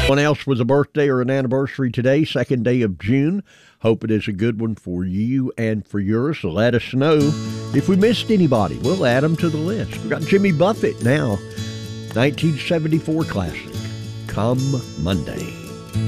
Anyone else with a birthday or an anniversary today, second day of June? Hope it is a good one for you and for yours. So let us know. If we missed anybody, we'll add them to the list. We've got Jimmy Buffett now, 1974 classic, Come Monday.